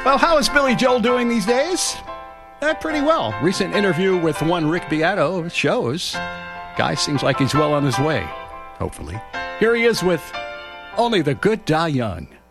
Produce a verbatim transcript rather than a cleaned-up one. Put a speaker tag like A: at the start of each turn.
A: Well, how is Billy Joel doing these days?
B: Uh, pretty well. Recent interview with one Rick Beato shows guy seems like he's well on his way, hopefully. Here he is with Only the Good Die Young.